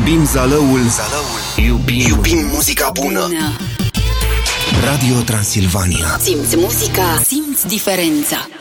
Iubim zalăul. Iubim muzica bună. Radio Transilvania. Simți muzica, simți diferența.